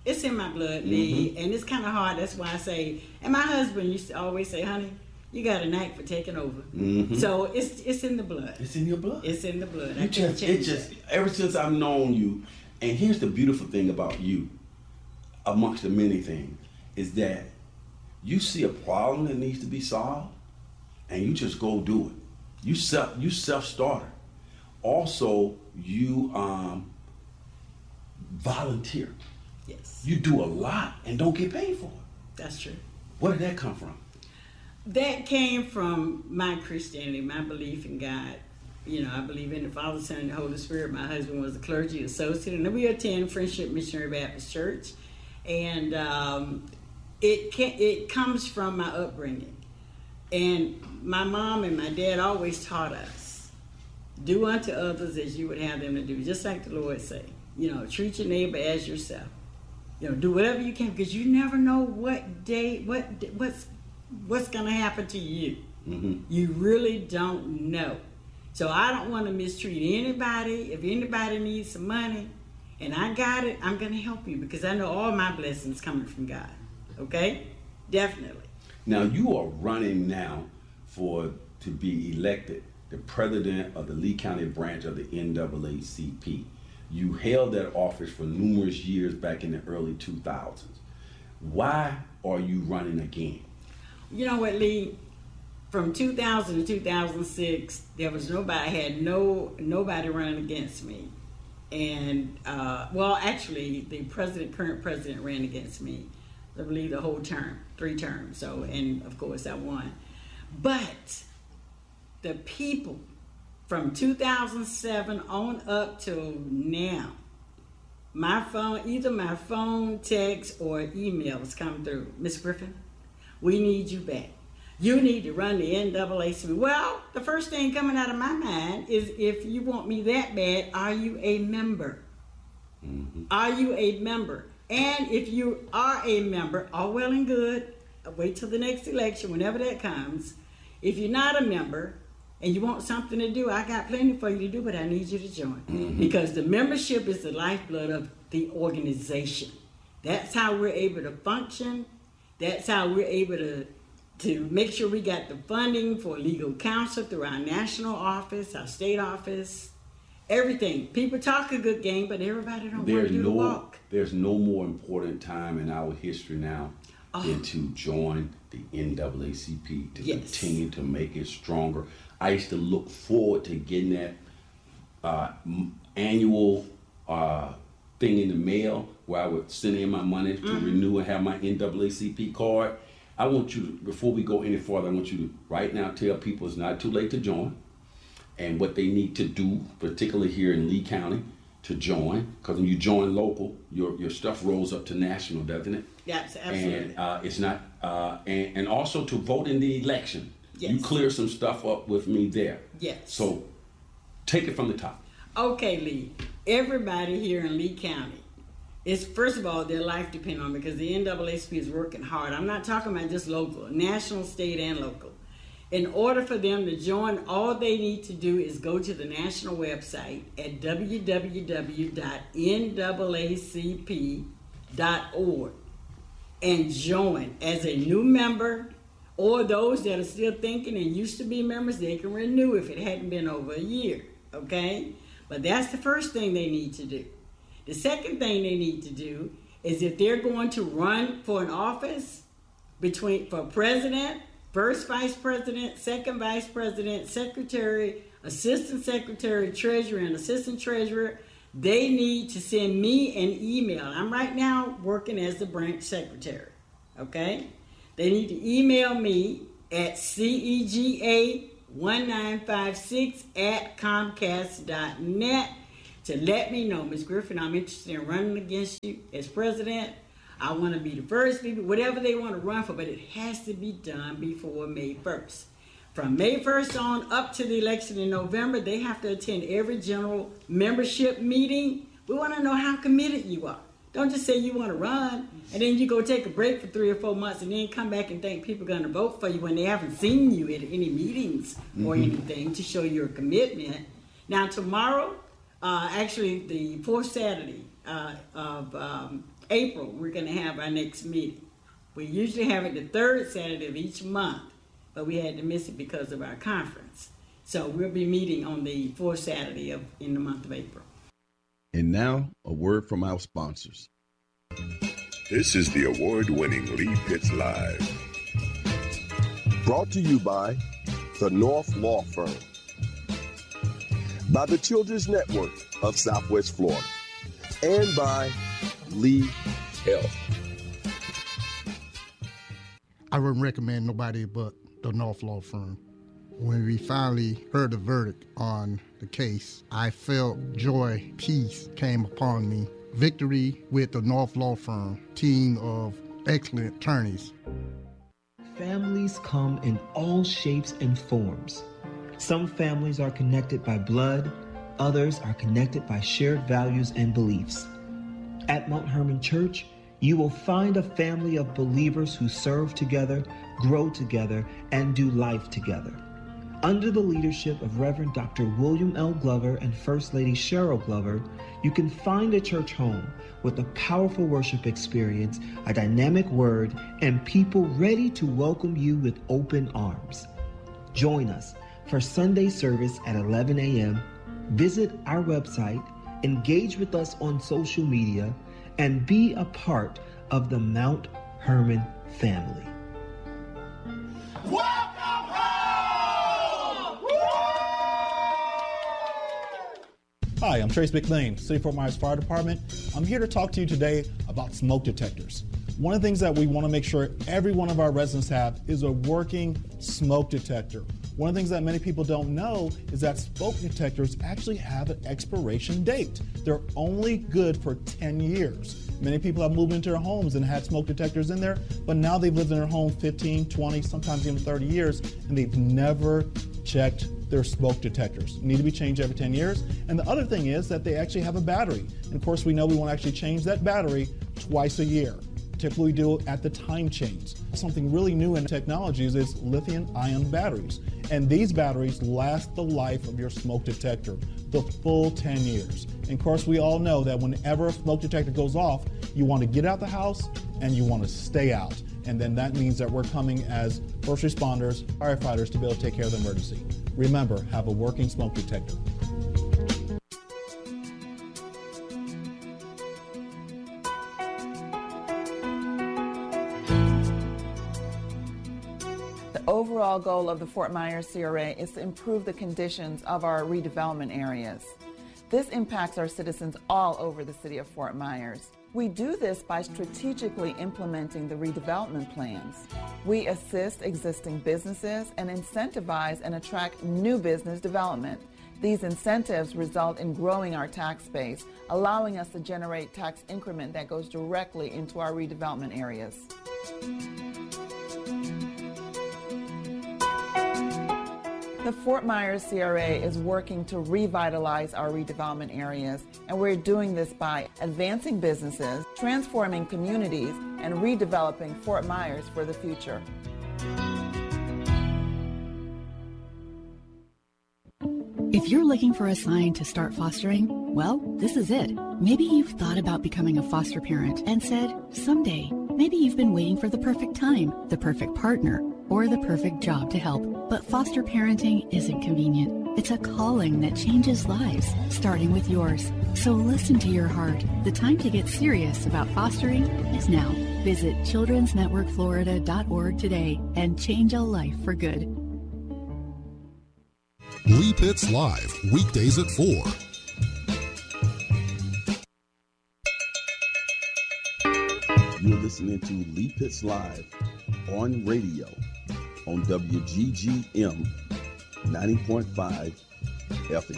It's in my blood, Lee, and it's kind of hard. That's why I say, and my husband used to always say, honey, you got a knack for taking over. So it's in the blood. It's in your blood. It's in the blood. It just ever since I've known you, and here's the beautiful thing about you, amongst the many things, is that you see a problem that needs to be solved, and you just go do it. You self-starter. Also, you volunteer. Yes. You do a lot and don't get paid for it. That's true. Where did that come from? That came from my Christianity, my belief in God. I believe in the Father, Son, and the Holy Spirit. My husband was a clergy associate, and we attend Friendship Missionary Baptist Church. And it comes from my upbringing. And my mom and my dad always taught us, do unto others as you would have them to do, just like the Lord say. Treat your neighbor as yourself. Do whatever you can, because you never know what day, what's going to happen to you. You really don't know. So I don't want to mistreat anybody. If anybody needs some money and I got it, I'm going to help you, because I know all my blessings coming from God. Okay? Definitely. Now you are running now to be elected the president of the Lee County branch of the NAACP. You held that office for numerous years back in the early 2000s. Why are you running again? You know what, Lee? From 2000 to 2006, there was nobody running against me. And, actually, the current president ran against me, I believe the whole term, 3 terms. So, and of course I won. But the people from 2007 on up till now, either my phone, text, or emails come through. Miss Griffin, we need you back. You need to run the NAACP. Well, the first thing coming out of my mind is, if you want me that bad, are you a member? Are you a member? And if you are a member, all well and good, wait till the next election, whenever that comes. If you're not a member and you want something to do, I got plenty for you to do, but I need you to join. Because the membership is the lifeblood of the organization. That's how we're able to function. That's how we're able to make sure we got the funding for legal counsel through our national office, our state office, everything. People talk a good game, but everybody don't want to do the walk. There's no more important time in our history now than to join the NAACP, to continue to make it stronger. I used to look forward to getting that annual thing in the mail where I would send in my money to renew and have my NAACP card. I want you to, before we go any further, I want you to right now tell people it's not too late to join, and what they need to do, particularly here in Lee County, to join. Because when you join local, your stuff rolls up to national, doesn't it? Yes, absolutely. And it's not, and also to vote in the election. Yes. You clear some stuff up with me there. Yes. So take it from the top. Okay, Lee. Everybody here in Lee County, first of all, their life depends on it, because the NAACP is working hard. I'm not talking about just local, national, state, and local. In order for them to join, all they need to do is go to the national website at www.naacp.org and join as a new member, or those that are still thinking and used to be members, they can renew if it hadn't been over a year, okay? But that's the first thing they need to do. The second thing they need to do is, if they're going to run for an office for president, first vice president, second vice president, secretary, assistant secretary, treasurer, and assistant treasurer, they need to send me an email. I'm right now working as the branch secretary, okay? They need to email me at cega1956@comcast.net to let me know, Ms. Griffin, I'm interested in running against you as president. I want to be the first people, whatever they want to run for, but it has to be done before May 1st. From May 1st on up to the election in November, they have to attend every general membership meeting. We want to know how committed you are. Don't just say you want to run, and then you go take a break for 3 or 4 months, and then come back and think people are going to vote for you when they haven't seen you at any meetings or anything to show your commitment. Now, tomorrow, actually the fourth Saturday of April, we're going to have our next meeting. We usually have it the third Saturday of each month, but we had to miss it because of our conference. So we'll be meeting on the fourth Saturday in the month of April. And now, a word from our sponsors. This is the award-winning Lee Pitts Live. Brought to you by the North Law Firm, by the Children's Network of Southwest Florida, and by Lee Health. I wouldn't recommend nobody but the North Law Firm. When we finally heard the verdict on the case, I felt joy, peace came upon me. Victory with the North Law Firm, team of excellent attorneys. Families come in all shapes and forms. Some families are connected by blood, others are connected by shared values and beliefs. At Mount Hermon Church, you will find a family of believers who serve together, grow together, and do life together. Under the leadership of Reverend Dr. William L. Glover and First Lady Cheryl Glover, you can find a church home with a powerful worship experience, a dynamic word, and people ready to welcome you with open arms. Join us for Sunday service at 11 a.m. Visit our website, engage with us on social media, and be a part of the Mount Hermon family. Welcome home! Hi, I'm Trace McLean, City of Fort Myers Fire Department. I'm here to talk to you today about smoke detectors. One of the things that we want to make sure every one of our residents have is a working smoke detector. One of the things that many people don't know is that smoke detectors actually have an expiration date. They're only good for 10 years. Many people have moved into their homes and had smoke detectors in there, but now they've lived in their home 15, 20, sometimes even 30 years, and they've never checked their smoke detectors. Need to be changed every 10 years. And the other thing is that they actually have a battery. And of course, we know we want to actually change that battery twice a year. Typically do it at the time change. Something really new in technologies is lithium-ion batteries. And these batteries last the life of your smoke detector, the full 10 years. And of course, we all know that whenever a smoke detector goes off, you want to get out the house and you want to stay out. And then that means that we're coming as first responders, firefighters to be able to take care of the emergency. Remember, have a working smoke detector. The overall goal of the Fort Myers CRA is to improve the conditions of our redevelopment areas. This impacts our citizens all over the city of Fort Myers. We do this by strategically implementing the redevelopment plans. We assist existing businesses and incentivize and attract new business development. These incentives result in growing our tax base, allowing us to generate tax increment that goes directly into our redevelopment areas. The Fort Myers CRA is working to revitalize our redevelopment areas, and we're doing this by advancing businesses, transforming communities, and redeveloping Fort Myers for the future. If you're looking for a sign to start fostering, well, this is it. Maybe you've thought about becoming a foster parent and said, someday. Maybe you've been waiting for the perfect time, the perfect partner, or the perfect job to help. But foster parenting isn't convenient. It's a calling that changes lives, starting with yours. So listen to your heart. The time to get serious about fostering is now. Visit childrensnetworkflorida.org today and change a life for good. Lee Pitts Live, weekdays at 4. You're listening to Lee Pitts Live on radio on WGGM 90.5 FM.